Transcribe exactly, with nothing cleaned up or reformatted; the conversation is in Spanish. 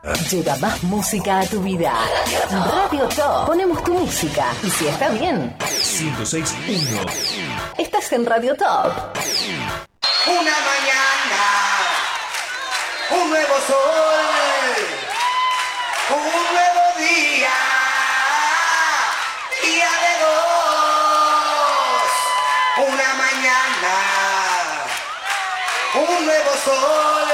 Llega más música a tu vida. Radio Top. Ponemos tu música. Y si está bien, ciento seis punto uno. estás en Radio Top. Una mañana, un nuevo sol, un nuevo día, día de dos. Una mañana, un nuevo sol.